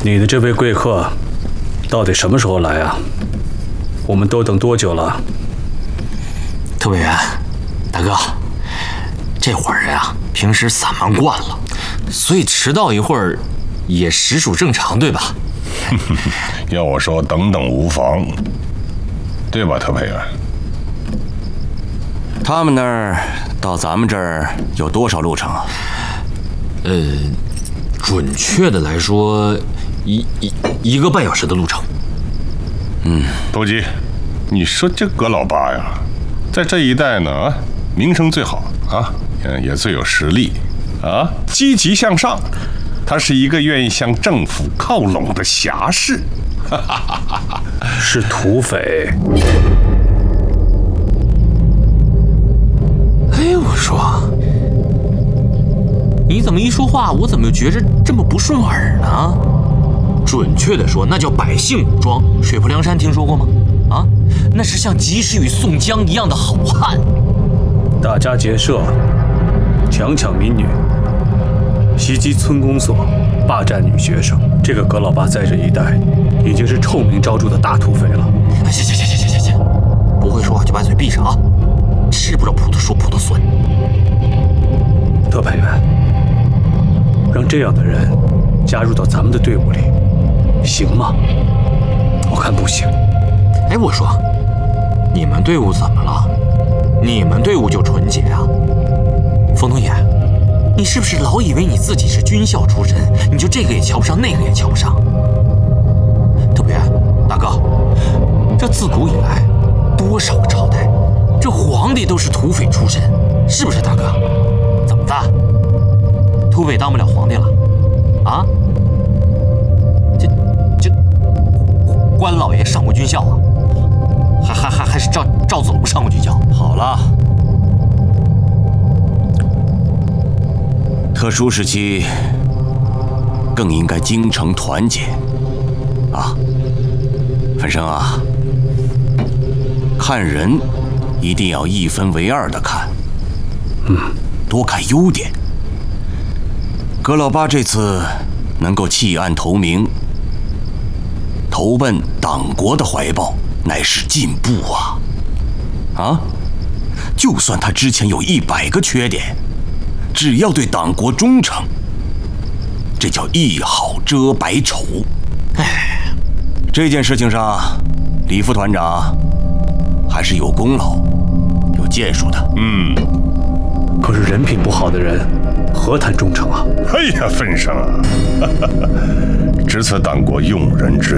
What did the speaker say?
你的这位贵客，到底什么时候来啊？我们都等多久了？ 特委员，大哥，这伙人啊，平时散漫惯了，所以迟到一会儿也实属正常，对吧？ 要我说，等等无妨，对吧，特派员？ 他们那儿到咱们这儿有多少路程啊？ 准确的来说，一个半小时的路程。 不急，你说这葛老八呀，在这一带呢，名声最好啊，也最有实力啊，积极向上。他是一个愿意向政府靠拢的侠士， 是土匪。 哎，我说，你怎么一说话，我怎么觉着这么不顺耳呢？准确的说，那叫百姓武装。水泊梁山听说过吗？啊，那是像及时雨宋江一样的好汉。 大家结社，强抢民女，袭击村公所，霸占女学生。这个葛老八在这一带已经是臭名昭著的大土匪了。 行，不会说话就把嘴闭上啊！吃不着葡萄说葡萄酸。 特派员，让这样的人加入到咱们的队伍里，行吗？我看不行。 哎，我说，你们队伍怎么了？你们队伍就纯洁啊？冯东野，你是不是老以为你自己是军校出身，你就这个也瞧不上，那个也瞧不上？特派员，大哥，这自古以来，多少个朝代，这皇帝都是土匪出身，是不是大哥？怎么的？土匪当不了皇帝了？啊？这关老爷上过军校啊？还是赵子龙上过军校？ 好了，特殊时期更应该精诚团结啊！粉生啊，看人一定要一分为二的看，多看优点。葛老八这次能够弃暗投明，投奔党国的怀抱，乃是进步啊！啊，就算他之前有100个缺点，只要对党国忠诚，这叫一好遮百丑。哎，这件事情上，李副团长还是有功劳、有建树的。 可是人品不好的人，何谈忠诚啊？ 哎呀，份上啊，值此党国用人之